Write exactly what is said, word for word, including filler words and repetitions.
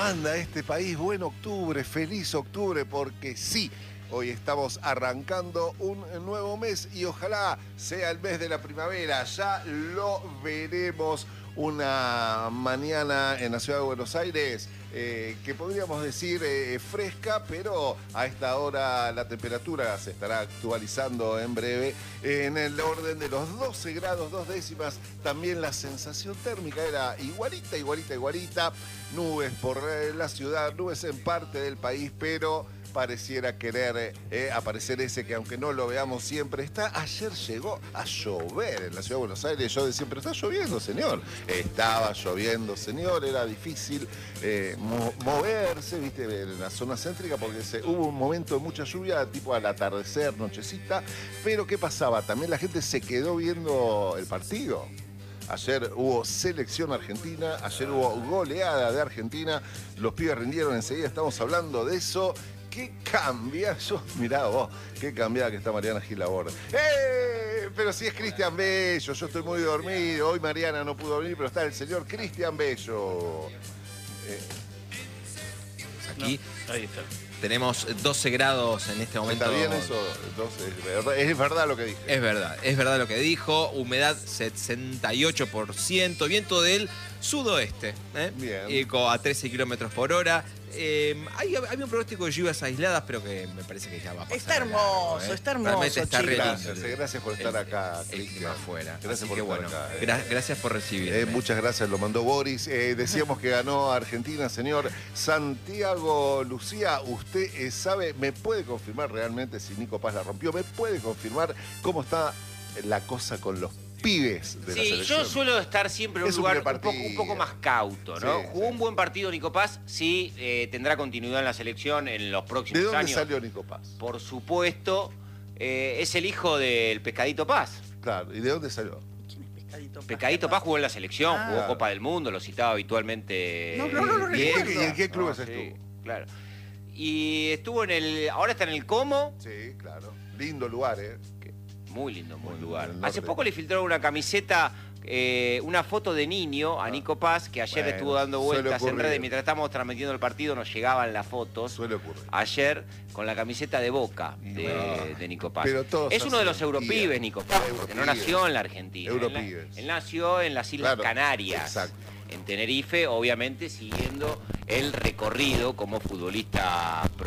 anda este país? Buen octubre, feliz octubre, porque sí, hoy estamos arrancando un nuevo mes y ojalá sea el mes de la primavera. Ya lo veremos. Una mañana en la ciudad de Buenos Aires eh, que podríamos decir eh, fresca, pero a esta hora la temperatura se estará actualizando en breve en el orden de los doce grados, dos décimas. También la sensación térmica era igualita, igualita, igualita. Nubes por la ciudad, nubes en parte del país, pero pareciera querer eh, aparecer ese que aunque no lo veamos siempre está. Ayer llegó a llover en la ciudad de Buenos Aires. Yo decía, pero está lloviendo, señor. Estaba lloviendo, señor. Era difícil eh, mo moverse, viste, en la zona céntrica porque se, hubo un momento de mucha lluvia, tipo al atardecer, nochecita. Pero ¿qué pasaba? También la gente se quedó viendo el partido. Ayer hubo selección argentina, ayer hubo goleada de Argentina. Los pibes rindieron enseguida, estamos hablando de eso. Qué cambia, yo, mirá vos, qué cambiada que está Mariana Gil Laborde. ¡Eh! Pero si es Cristian Bello, yo estoy muy dormido. Hoy Mariana no pudo venir, pero está el señor Cristian Bello. Eh. Aquí no, ahí está. Tenemos doce grados en este momento. ¿Está bien eso? Entonces, es, verdad, es verdad lo que dije. Es verdad, es verdad lo que dijo. Humedad sesenta y ocho por ciento, viento del sudoeste. ¿eh? Bien. Y a trece kilómetros por hora. Eh, hay, hay un pronóstico de lluvias aisladas, pero que me parece que ya va a pasar. Está hermoso, largo, ¿eh? está hermoso. Realmente está re lindo. Gracias, eh, gracias por estar el, acá, el Cristian. afuera. Gracias Así por que estar bueno, acá. gra gracias por recibirme. Eh, muchas gracias, lo mandó Boris. Eh, decíamos que ganó Argentina, señor Santiago Lucía. Usted eh, sabe, me puede confirmar realmente si Nico Paz la rompió, me puede confirmar cómo está la cosa con los pibes de sí, la selección. yo suelo estar siempre en un Es un lugar un partido. poco, un poco más cauto, ¿no? Sí, Jugó sí. un buen partido Nico Paz, sí, eh, tendrá continuidad en la selección en los próximos ¿De dónde años. salió Nico Paz? Por supuesto, eh, es el hijo del Pescadito Paz. Claro, ¿y de dónde salió? ¿Quién es Pescadito Paz? Pescadito Paz jugó en la selección, Ah. jugó Copa del Mundo, lo citaba habitualmente. No, no, no lo bien. recuerdo. ¿Y en qué clubes No, sí, estuvo? claro. Y estuvo en el. Ahora está en el Como. Sí, claro. Lindo lugar, ¿eh? Muy lindo, muy Muy lugar. lindo, en el Hace norte. poco le filtraron una camiseta, eh, una foto de niño a Nico Paz, que ayer Bueno, estuvo dando suele vueltas en ocurrir. redes. Mientras estábamos transmitiendo el partido nos llegaban las fotos. Suele ocurrir. Ayer con la camiseta de Boca de, No. de Nico Paz. Pero todos Es uno de los hacen europibes, bien. Nico Paz, porque no Europibes. nació en la Argentina. Él, Europibes. él nació en las Islas Claro, Canarias. exacto. En Tenerife, obviamente siguiendo el recorrido como futbolista profesional.